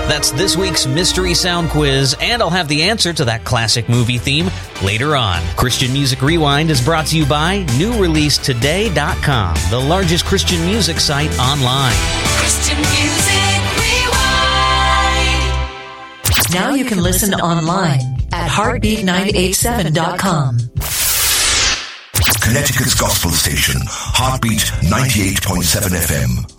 That's this week's Mystery Sound Quiz, and I'll have the answer to that classic movie theme later on. Christian Music Rewind is brought to you by NewReleaseToday.com, the largest Christian music site online. Christian Music Rewind. Now you can listen online at Heartbeat987.com. Connecticut's gospel station, Heartbeat 98.7 FM.